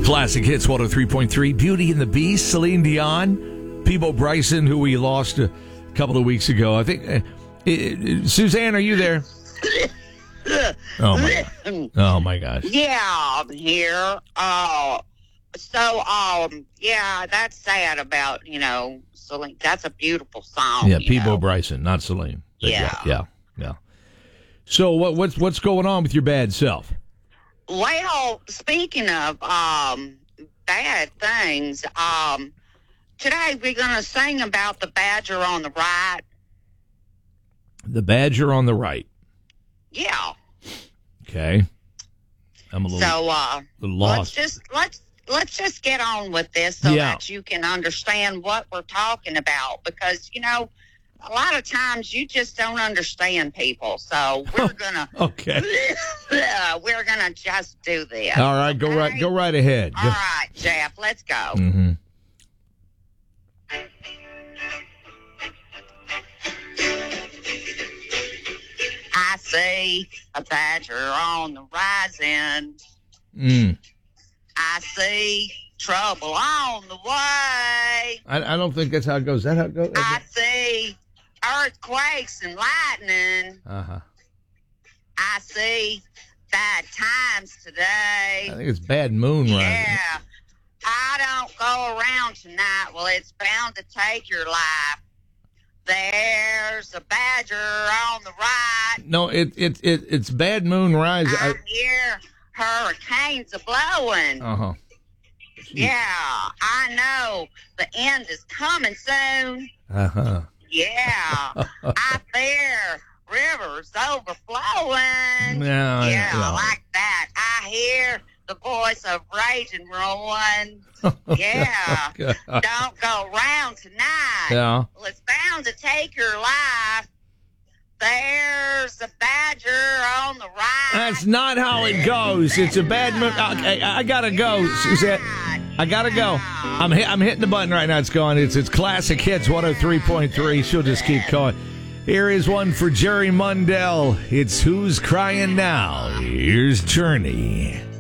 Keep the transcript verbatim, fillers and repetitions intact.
Classic Hits one oh three point three. Beauty and the Beast, Celine Dion, Peabo Bryson, who we lost a couple of weeks ago. I think. Uh, uh, Suzanne, are you there? Oh my! Oh my gosh! Yeah, I'm here. Uh, so um, yeah, that's sad about you know Celine. That's a beautiful song. Yeah, you Peabo know. Bryson, not Celine. But Yeah. yeah, yeah, yeah. So what what's what's going on with your bad self? Well, speaking of um bad things, um, today we're gonna sing about the badger on the right. The badger on the right. Yeah. Okay. I'm a little, So uh, little let's lost. just let's let's just get on with this so Yeah. that you can understand what we're talking about, because you know a lot of times you just don't understand people. So we're gonna Okay. we're gonna just do this. All right, go okay? right go right ahead. All right, Jeff, let's go. Mm-hmm. I see a badger on the rising. Mm. I see trouble on the way. I, I don't think that's how it goes. Is that how it goes? I see earthquakes and lightning. Uh-huh. I see bad times today. I think it's Bad Moon Rising. Yeah. I don't go around tonight. Well, it's bound to take your life. There's a badger on the right. No, it it, it it's Bad Moon Rising. I hear hurricanes are blowing. Uh-huh. Yeah, I know the end is coming soon. Uh-huh. Yeah, I fear rivers overflowing. No, yeah, no. like that. I hear the voice of raging ruin. Yeah, don't go round tonight. Yeah. Well, it's bound to take your life. There's a badger on the right. That's not how it goes. It's a bad moon. Okay, I gotta go, Suzette. I gotta go. I'm hit, I'm hitting the button right now. It's going. It's it's Classic Hits one oh three point three. She'll just keep going. Here is one for Jerry Mundell. It's Who's Crying Now. Here's Journey.